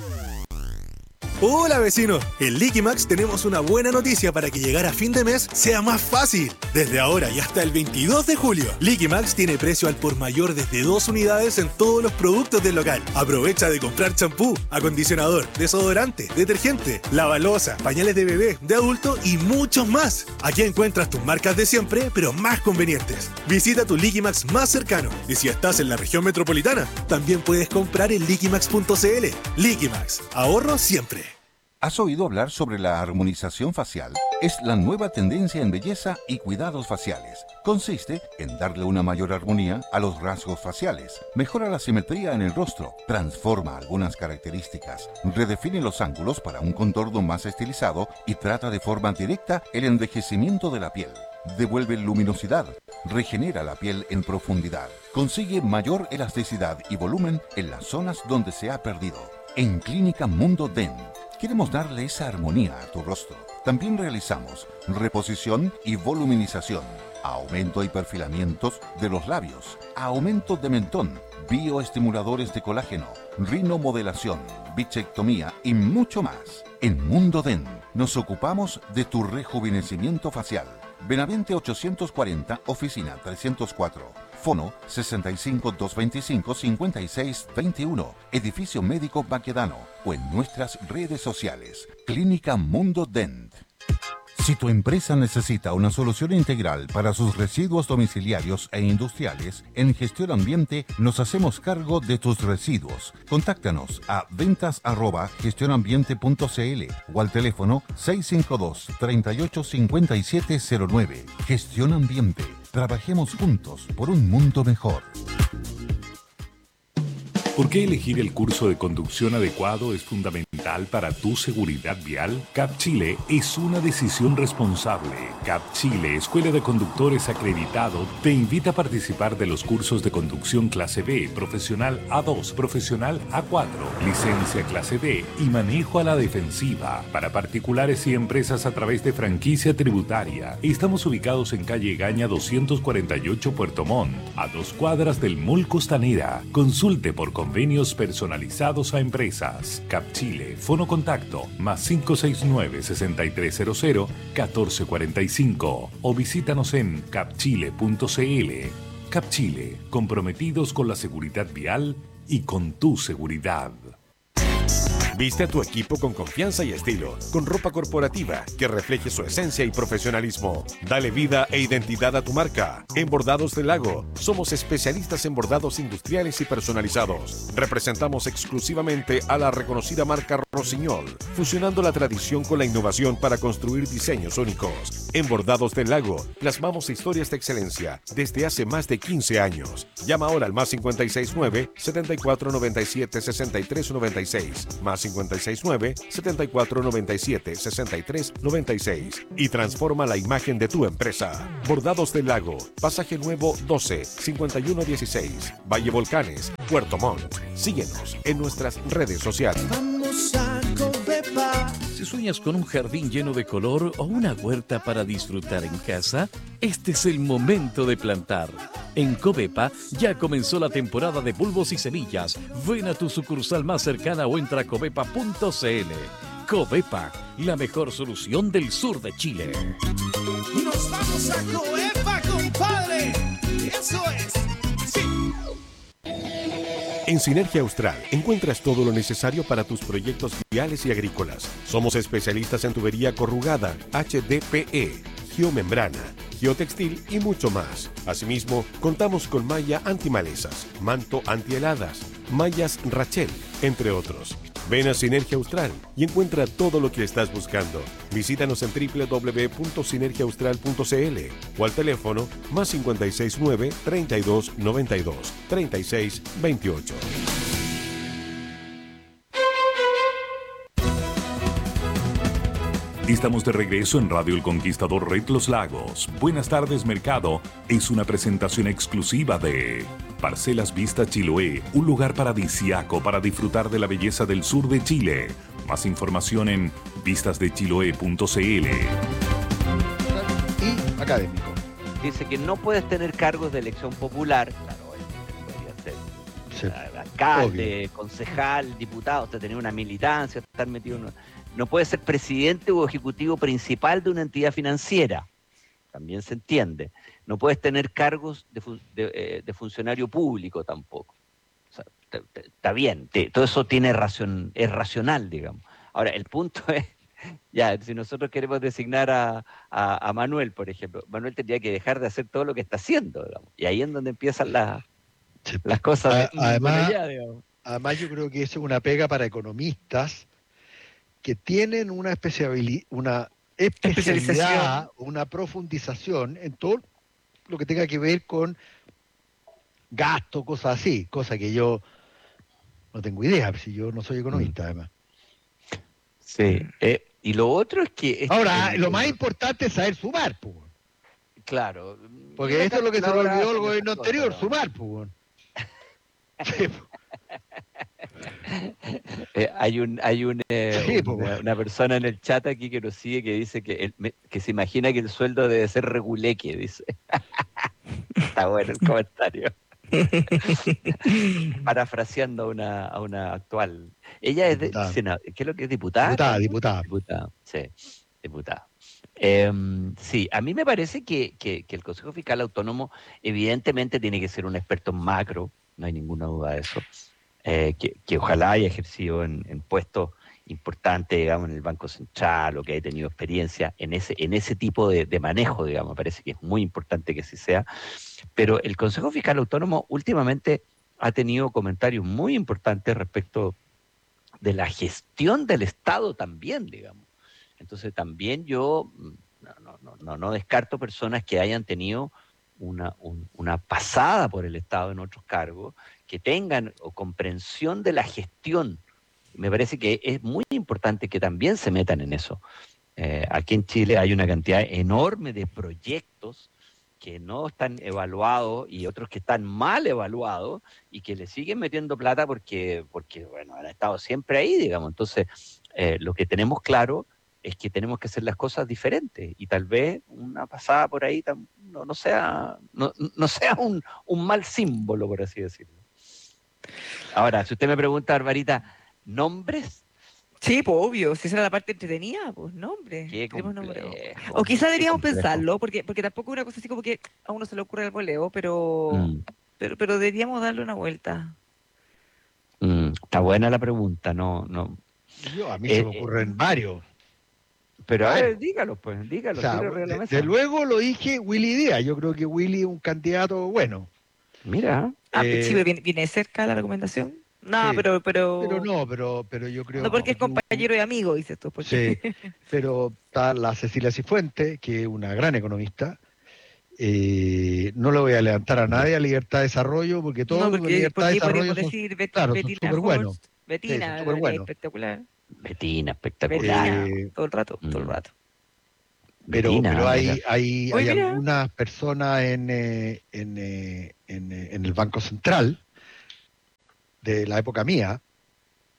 Hola vecino, en Liquimax tenemos una buena noticia para que llegar a fin de mes sea más fácil. Desde ahora y hasta el veintidós de julio, Liquimax tiene precio al por mayor desde dos unidades en todos los productos del local. Aprovecha de comprar champú, acondicionador, desodorante, detergente, lavaloza, pañales de bebé, de adulto y muchos más. Aquí encuentras tus marcas de siempre, pero más convenientes. Visita tu Liquimax más cercano y si estás en la región metropolitana, también puedes comprar en liquimax punto c l. Liquimax, ahorro siempre. ¿Has oído hablar sobre la armonización facial? Es la nueva tendencia en belleza y cuidados faciales. Consiste en darle una mayor armonía a los rasgos faciales, mejora la simetría en el rostro, transforma algunas características, redefine los ángulos para un contorno más estilizado y trata de forma directa el envejecimiento de la piel. Devuelve luminosidad, regenera la piel en profundidad, consigue mayor elasticidad y volumen en las zonas donde se ha perdido. En Clínica Mundo D E N, queremos darle esa armonía a tu rostro. También realizamos reposición y voluminización, aumento y perfilamientos de los labios, aumento de mentón, bioestimuladores de colágeno, rinomodelación, bichectomía y mucho más. En Mundo D E N nos ocupamos de tu rejuvenecimiento facial. Benavente ochocientos cuarenta, oficina trescientos cuatro. Fono sesenta y cinco, doscientos veinticinco, cincuenta y seis veintiuno, Edificio Médico Baquedano o en nuestras redes sociales. Clínica Mundo D E N. Si tu empresa necesita una solución integral para sus residuos domiciliarios e industriales, en Gestión Ambiente nos hacemos cargo de tus residuos. Contáctanos a ventas arroba gestionambiente punto c l o al teléfono seis cinco dos, tres ocho cinco siete cero nueve. Gestión Ambiente. Trabajemos juntos por un mundo mejor. ¿Por qué elegir el curso de conducción adecuado es fundamental para tu seguridad vial? CAP Chile es una decisión responsable. CAP Chile, Escuela de Conductores Acreditado, te invita a participar de los cursos de conducción clase B, profesional A dos, profesional A cuatro, licencia clase D y manejo a la defensiva. Para particulares y empresas a través de franquicia tributaria. Estamos ubicados en calle Gaña doscientos cuarenta y ocho Puerto Montt, a dos cuadras del Mall Costanera. Consulte por convenios personalizados a empresas. CAP Chile, fono contacto, más cinco seis nueve, seis tres cero cero, uno cuatro cuatro cinco o visítanos en cap chile punto c l. CAP Chile, comprometidos con la seguridad vial y con tu seguridad. Viste a tu equipo con confianza y estilo, con ropa corporativa que refleje su esencia y profesionalismo. Dale vida e identidad a tu marca. En Bordados del Lago, somos especialistas en bordados industriales y personalizados. Representamos exclusivamente a la reconocida marca Rossignol, fusionando la tradición con la innovación para construir diseños únicos. En Bordados del Lago, plasmamos historias de excelencia desde hace más de quince años. Llama ahora al más cinco seis nueve, setenta y cuatro noventa y siete, sesenta y tres noventa y seis, más cinco seis nueve, setenta y cuatro noventa y siete, sesenta y tres noventa y seis y transforma la imagen de tu empresa. Bordados del Lago, Pasaje Nuevo doce, cincuenta y uno dieciséis, Valle Volcanes, Puerto Montt. Síguenos en nuestras redes sociales. Vamos a Covepa. Si Si sueñas con un jardín lleno de color o una huerta para disfrutar en casa, este es el momento de plantar. En Covepa ya comenzó la temporada de bulbos y semillas. Ven a tu sucursal más cercana o entra a covepa punto cl. Covepa, la mejor solución del sur de Chile. Nos vamos a Covepa, compadre. Eso es. Sí. En Sinergia Austral encuentras todo lo necesario para tus proyectos viales y agrícolas. Somos especialistas en tubería corrugada, H D P E, geomembrana, geotextil y mucho más. Asimismo, contamos con malla antimalezas, manto antiheladas, mallas Rachel, entre otros. Ven a Sinergia Austral y encuentra todo lo que estás buscando. Visítanos en doble u doble u doble u punto sinergia austral punto c l o al teléfono más cinco seis nueve, treinta y dos, noventa y dos, treinta y seis, veintiocho. Estamos de regreso en Radio El Conquistador Red Los Lagos. Buenas tardes, mercado. Es una presentación exclusiva de Parcelas Vista Chiloé, un lugar paradisiaco para disfrutar de la belleza del sur de Chile. Más información en vistas de chiloé punto c l. Y académico. Dice que no puedes tener cargos de elección popular. Claro, podría ser Sí, alcalde, obvio. concejal, diputado, usted tenía una militancia, estar metido en... No puede ser presidente o ejecutivo principal de una entidad financiera, también se entiende. No puedes tener cargos de, fu- de, eh, de funcionario público tampoco. O sea, te- te- está bien, te- todo eso tiene racion, es racional, digamos. Ahora, el punto es, ya, si nosotros queremos designar a, a, a Manuel, por ejemplo, Manuel tendría que dejar de hacer todo lo que está haciendo, digamos. Y ahí es donde empiezan las, las cosas de... A- además, bueno, ya, digamos. además yo creo que eso es una pega para economistas que tienen una, especiabili- una especialidad, Especialización. una profundización en todo lo que tenga que ver con gasto, cosas así, cosa que yo no tengo idea, si yo no soy economista además. Sí, eh, y lo otro es que... Ahora, el- lo más importante es saber sumar, pues. Claro. Porque Una esto es lo que se le calculadora olvidó al hace gobierno esas anterior, cosas, sumar, pues. Sí, po. Eh, hay un, hay un, eh, Sí, un- po, una, bueno. una persona en el chat aquí que nos sigue que dice que, el- me- que se imagina que el sueldo debe ser reguleque, dice. Está bueno el comentario. Parafraseando a una, a una actual. Ella es de, Diputada. sena- ¿qué es lo que es? ¿Diputada? Diputada, diputada. Diputada, sí, diputada. Eh, sí, a mí me parece que, que- que el Consejo Fiscal Autónomo evidentemente tiene que ser un experto en macro, no hay ninguna duda de eso, eh, que, que ojalá haya ejercido en, en puestos importantes, digamos, en el Banco Central o que haya tenido experiencia en ese, en ese tipo de, de manejo, digamos, me parece que es muy importante que así sea, pero el Consejo Fiscal Autónomo últimamente ha tenido comentarios muy importantes respecto de la gestión del Estado también, digamos. Entonces también yo mm, no, no, no, no, no descarto personas que hayan tenido una, un- una pasada por el Estado en otros cargos, que tengan o comprensión de la gestión. Me parece que es muy importante que también se metan en eso. Eh, aquí en Chile hay una cantidad enorme de proyectos que no están evaluados y otros que están mal evaluados y que le siguen metiendo plata porque, porque bueno, han estado siempre ahí, digamos. Entonces, eh, lo que tenemos claro es que tenemos que hacer las cosas diferentes y tal vez una pasada por ahí tam- no, no sea, no, no sea un, un mal símbolo, por así decirlo. Ahora, si usted me pregunta, Barbarita, ¿nombres? Sí, pues obvio, si esa era la parte entretenida, pues nombre. Qué Queremos nombre. complejo, O quizá qué deberíamos complejo. pensarlo, porque, porque tampoco es una cosa así como que a uno se le ocurre el voleo, pero, Mm, pero, pero deberíamos darle una vuelta. mm, está buena la pregunta, no, no. Yo, a mí Eh, se me ocurren varios. Pero a Varios. ver, dígalo, pues, dígalo. O sea, tire arriba de la de- mesa. desde luego lo dije Willy Díaz. Yo creo que Willy es un candidato bueno. Mira. Ah, Eh, sí, viene, viene cerca la recomendación. No, sí, pero, pero, Pero no, pero, pero yo creo no porque es que un- compañero y amigo, dices tú. Porque... Sí, pero está la Cecilia Cifuentes, que es una gran economista. Eh, no le voy a levantar a nadie a Libertad de Desarrollo, porque todos no, los de porque, Libertad de porque Desarrollo podríamos son, decir Bet- claro, son Betina súper buenos. Horst, Betina, Sí, son súper buenos. espectacular. Betina, espectacular. Betina, Eh, todo el rato, todo el mm. rato. Pero, Betina, pero hay, mira. hay, Oye, hay mira. algunas personas en, eh, en, eh, en, eh, en el Banco Central de la época mía,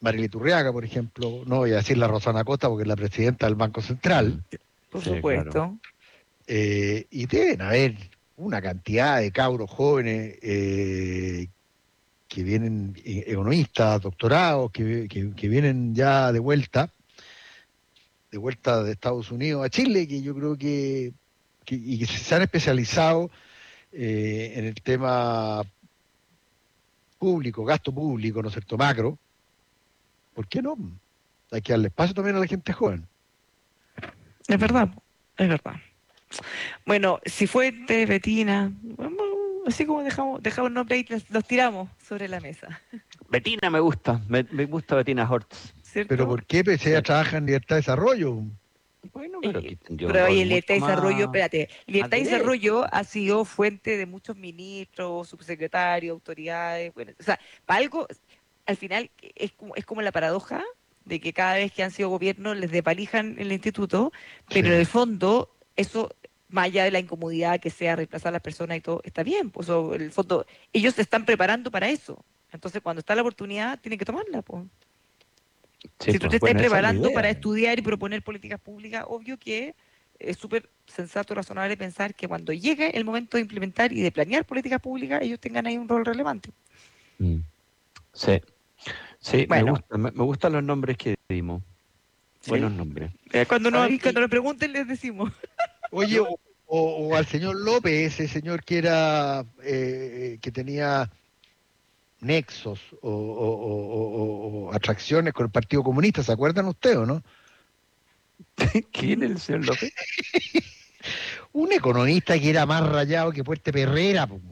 Marily Turriaga, por ejemplo, no voy a decir la Rosana Costa porque es la presidenta del Banco Central. Por Sí, supuesto. claro. Eh, y deben haber una cantidad de cabros jóvenes eh, que vienen, eh, economistas, doctorados, que, que, que vienen ya de vuelta, de vuelta de Estados Unidos a Chile, que yo creo que, que y que se han especializado eh, en el tema público, gasto público, ¿no es cierto?, macro. ¿Por qué no? Hay que darle espacio también a la gente joven. Es verdad, es verdad. Bueno, Cifuentes, Betina, así como dejamos, dejamos nombre ahí, los, los tiramos sobre la mesa. Betina me gusta, me, me gusta Betina Hortz. ¿Cierto? Pero ¿por qué? Pues ella trabaja en libertad de desarrollo. Bueno, pero, Eh, yo pero voy oye, libertad de mucho más- desarrollo, espérate, libertad y más desarrollo ha sido fuente de muchos ministros, subsecretarios, autoridades, bueno, o sea, para algo, al final es como, es como la paradoja de que cada vez que han sido gobiernos les despalijan el instituto, pero en el fondo eso, más allá de la incomodidad que sea reemplazar a las personas y todo, está bien, pues o, en el fondo ellos se están preparando para eso, entonces cuando está la oportunidad tienen que tomarla, pues. Sí, Si tú pues, te estás bueno, esa es la preparando idea. para estudiar y proponer políticas públicas, obvio que es súper sensato, razonable pensar que cuando llegue el momento de implementar y de planear políticas públicas, ellos tengan ahí un rol relevante. Mm. Sí, sí, Bueno. me gusta, me, me gustan los nombres que dimos. Sí. Buenos nombres. Eh, Cuando nos, ¿Sabes qué? cuando nos pregunten les decimos. Oye, o, o- o al señor López, ese señor que era, eh, que tenía nexos o, o- o- o- o atracciones con el Partido Comunista, ¿se acuerdan ustedes o no? ¿Quién es el señor López? Un economista que era más rayado que Puerte Perrera. po.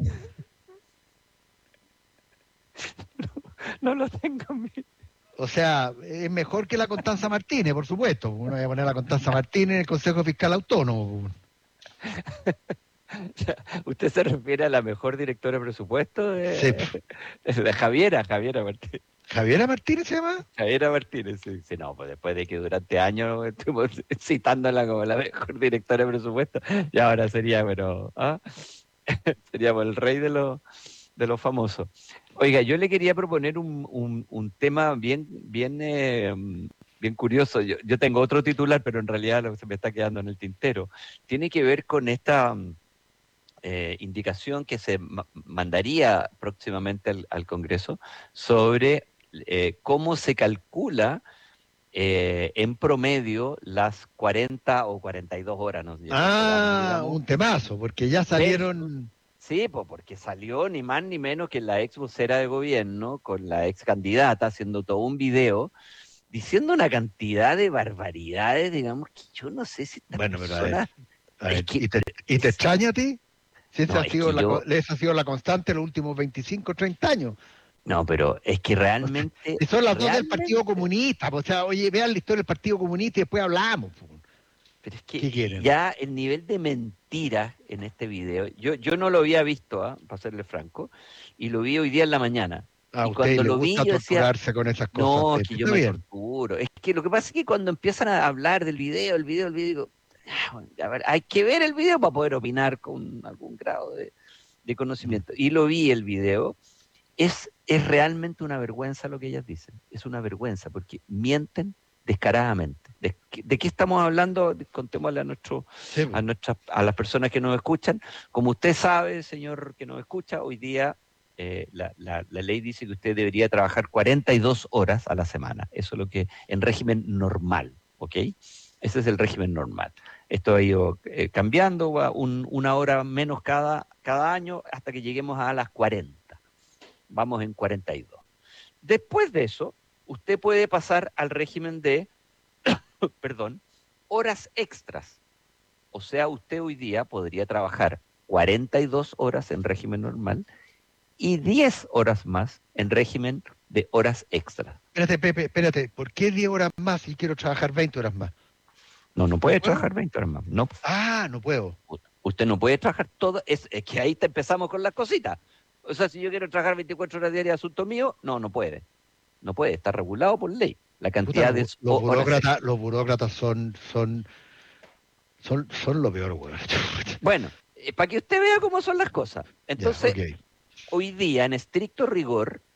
No lo tengo en mi... O sea, es mejor que la Constanza Martínez, por supuesto. Uno va a poner a la Constanza Martínez en el Consejo Fiscal Autónomo. po. ¿Usted se refiere a la mejor directora de presupuesto de, Sí. de Javiera, Javiera Martínez? ¿Javiera Martínez se llama? Javiera Martínez, sí. Sí, no, pues después de que durante años estuvimos citándola como la mejor directora de presupuesto, y ahora sería, pero, ¿ah? seríamos el rey de los de los famosos. Oiga, yo le quería proponer un, un, un tema bien, bien, eh, bien curioso. Yo, yo tengo otro titular, pero en realidad lo, se me está quedando en el tintero. Tiene que ver con esta eh, indicación que se ma mandaría próximamente al, al Congreso sobre eh, cómo se calcula eh, en promedio las cuarenta o cuarenta y dos horas. ¿no? Ah, Digamos. un temazo, porque ya salieron... Sí, pues porque salió ni más ni menos que la ex vocera de gobierno con la ex candidata haciendo todo un video diciendo una cantidad de barbaridades, digamos, que yo no sé si esta Bueno, pero a persona... ver, a ver, es que- ¿y, te, y te extraña a ti? Si esa, No, ha es sido que la, yo- co- esa ha sido la constante en los últimos veinticinco, treinta años. No, pero es que realmente... Y son las dos del realmente- Partido Comunista. pues, O sea, oye, vean la historia del Partido Comunista y después hablamos. pues. Pero es que ¿Qué quieren? ya el nivel de mentira en este video, yo, yo no lo había visto, ¿ah? para serle franco, y lo vi hoy día en la mañana. A y usted cuando le lo vi, gusta yo decía, torturarse con esas cosas. no, es Pepe. que yo Está me bien. torturo. Es que lo que pasa es que cuando empiezan a hablar del video, el video, el video, digo, "Ah, bueno, a ver, hay que ver el video para poder opinar con algún grado de, de conocimiento. Y lo vi el video. Es, es realmente una vergüenza lo que ellas dicen. Es una vergüenza porque mienten descaradamente. ¿De, qué- de qué estamos hablando? Contémosle a, nuestro, Sí, pues. a, nuestras, a las personas que nos escuchan. Como usted sabe, señor que nos escucha, hoy día eh, la, la- la ley dice que usted debería trabajar cuarenta y dos horas a la semana. Eso es lo que en régimen normal, ¿ok? Ese es el régimen normal. Esto ha ido eh, cambiando, va un- una hora menos cada, cada año hasta que lleguemos a las cuarenta. Vamos en cuarenta y dos. Después de eso, usted puede pasar al régimen de, perdón, horas extras. O sea, usted hoy día podría trabajar cuarenta y dos horas en régimen normal y diez horas más en régimen de horas extras. Espérate, Pepe, espérate. ¿Por qué diez horas más si quiero trabajar veinte horas más? No, no puede ¿No puedo? trabajar veinte horas más. No, Ah, no puedo. usted no puede trabajar todo. Es, es que ahí te empezamos con las cositas. O sea, si yo quiero trabajar veinticuatro horas diarias, asunto mío, no, no puede. No puede, está regulado por ley. La Puta, cantidad de los, los horas burócratas, los burócratas son, son, son, son lo peor, güey. Bueno, eh, para que usted vea cómo son las cosas. Entonces, Ya, ok. hoy día, en estricto rigor,